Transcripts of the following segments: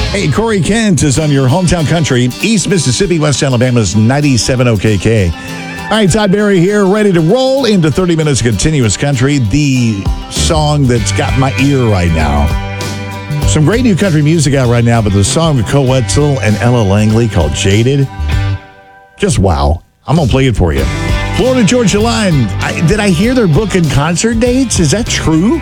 Hey, Corey Kent is on your hometown country, East Mississippi, West Alabama's 97 OKK. All right, Todd Barry here, ready to roll into 30 minutes of continuous country, the song that's got my ear right now. Some great new country music out right now, but the song with Cole Wetzel and Ella Langley called Jaded, just wow. I'm going to play it for you. Florida Georgia Line, did I hear they're booking concert dates? Is that true?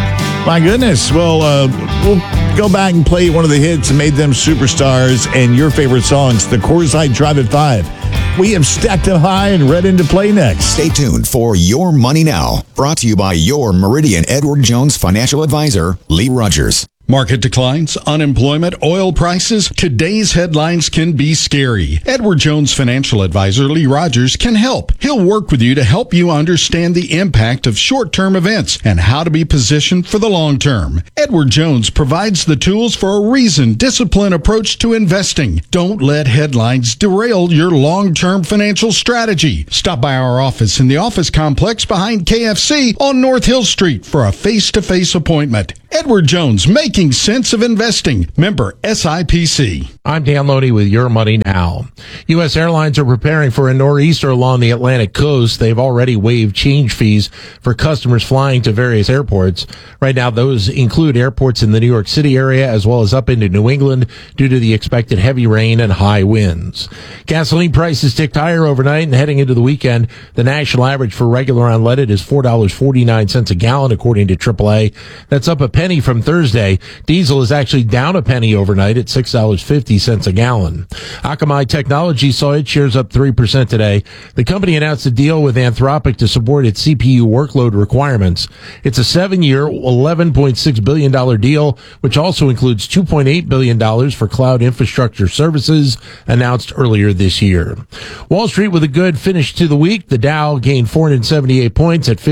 My goodness. Well, we'll go back and play one of the hits and made them superstars and your favorite songs, the Coors Light Drive at 5. We have stacked them high and ready to play next. Stay tuned for Your Money Now, brought to you by your Meridian Edward Jones financial advisor, Lee Rogers. Market declines, unemployment, oil prices. Today's headlines can be scary. Edward Jones financial advisor Lee Rogers can help. He'll work with you to help you understand the impact of short-term events and how to be positioned for the long term. Edward Jones provides the tools for a reasoned, disciplined approach to investing. Don't let headlines derail your long-term financial strategy. Stop by our office in the office complex behind KFC on North Hill Street for a face-to-face appointment. Edward Jones, making sense of investing. Member SIPC. I'm Dan Loney with Your Money Now. U.S. Airlines are preparing for a nor'easter along the Atlantic coast. They've already waived change fees for customers flying to various airports. Right now, those include airports in the New York City area as well as up into New England due to the expected heavy rain and high winds. Gasoline prices ticked higher overnight and heading into the weekend. The national average for regular unleaded is $4.49 a gallon, according to AAA. That's up a penny from Thursday. Diesel is actually down a penny overnight at $6.50 a gallon. Akamai Technology saw its shares up 3% today. The company announced a deal with Anthropic to support its CPU workload requirements. It's a 7-year, $11.6 billion deal, which also includes $2.8 billion for cloud infrastructure services, announced earlier this year. Wall Street with a good finish to the week. The Dow gained 478 points at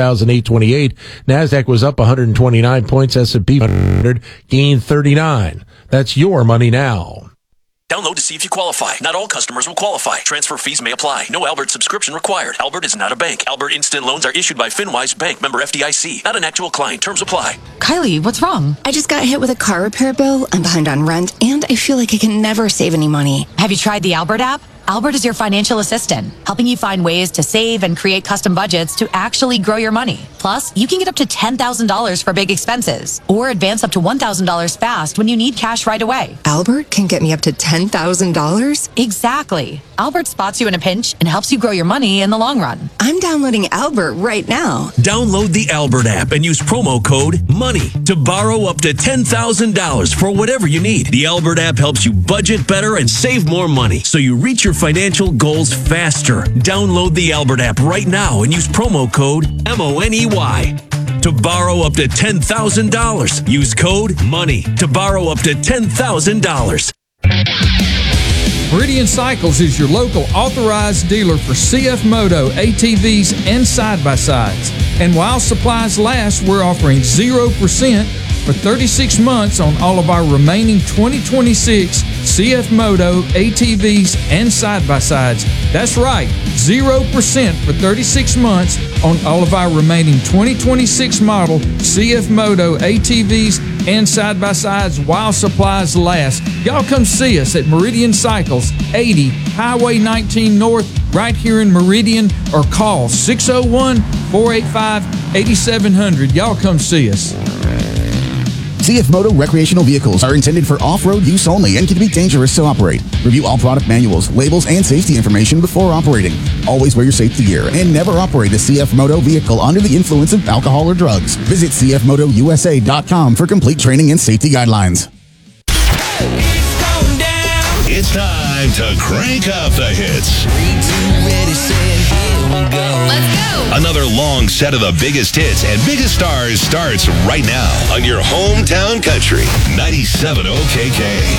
51,828. NASDAQ was up 129 points. S&P 500 gained 39. That's Your Money Now. Download to see if you qualify. Not all customers will qualify. Transfer fees may apply. No Albert subscription required. Albert is not a bank. Albert Instant Loans are issued by FinWise Bank, member FDIC. Not an actual client. Terms apply. Kylie, what's wrong? I just got hit with a car repair bill. I'm behind on rent, and I feel like I can never save any money. Have you tried the Albert app? Albert is your financial assistant, helping you find ways to save and create custom budgets to actually grow your money. Plus, you can get up to $10,000 for big expenses or advance up to $1,000 fast when you need cash right away. Albert can get me up to $10,000? Exactly. Albert spots you in a pinch and helps you grow your money in the long run. I'm downloading Albert right now. Download the Albert app and use promo code MONEY to borrow up to $10,000 for whatever you need. The Albert app helps you budget better and save more money so you reach your financial goals faster. Download the Albert app right now and use promo code MONEY to borrow up to $10,000. Use code MONEY to borrow up to $10,000. Meridian Cycles is your local authorized dealer for CF Moto, ATVs, and side-by-sides. And while supplies last, we're offering 0% for 36 months on all of our remaining 2026 CF Moto, ATVs, and side-by-sides. That's right, 0% for 36 months on all of our remaining 2026 model CF Moto, ATVs, and side-by-sides while supplies last. Y'all come see us at Meridian Cycles, 80 Highway 19 North, right here in Meridian, or call 601-485-8700. Y'all come see us. CF Moto recreational vehicles are intended for off-road use only and can be dangerous to operate. Review all product manuals, labels, and safety information before operating. Always wear your safety gear and never operate a CF Moto vehicle under the influence of alcohol or drugs. Visit cfmotousa.com for complete training and safety guidelines. It's time to crank up the hits. 3, 2, ready, set, here we go. Let's go. Another long set of the biggest hits and biggest stars starts right now on your hometown country, 97 OKK.